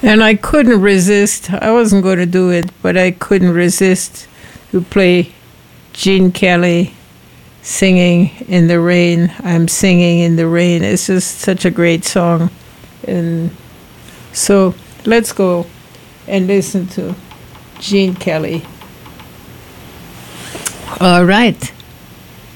And I couldn't resist. I wasn't going to do it, but I couldn't resist to play Gene Kelly singing in the rain. I'm singing in the rain. It's just such a great song. And so let's go and listen to Gene Kelly. All right.